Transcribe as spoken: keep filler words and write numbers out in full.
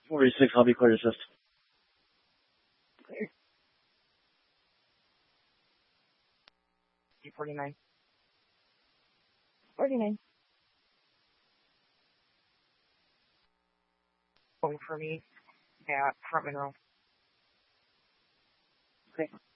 forty-six, I'll be clear to assist. forty-nine. forty-nine. Going for me at Front Monroe. Okay.